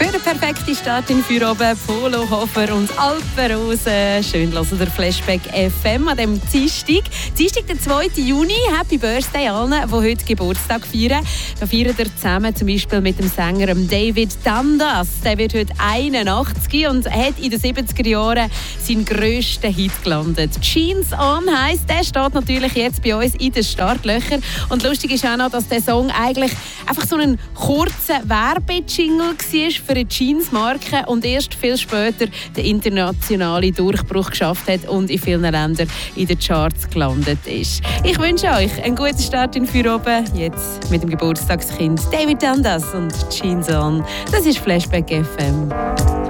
Für den perfekten Start in Feierabend, Polo Hofer und Alpenrose. Schön hören der Flashback FM an diesem Dienstag. Dienstag, der 2. Juni. Happy Birthday allen, die heute Geburtstag feiern. Da feiern wir zusammen zum Beispiel mit dem Sänger David Dundas. Der wird heute 81 und hat in den 70er Jahren seinen grössten Hit gelandet. Jeans On heisst, der steht natürlich jetzt bei uns in den Startlöchern. Und lustig ist auch noch, dass der Song eigentlich einfach so einen kurzen Werbejingle war für eine Jeans-Marke und erst viel später den internationalen Durchbruch geschafft hat und in vielen Ländern in den Charts gelandet ist. Ich wünsche euch einen guten Start in Feierabend. Jetzt mit dem Geburtstagskind David Dundas und Jeans On. Das ist Flashback FM.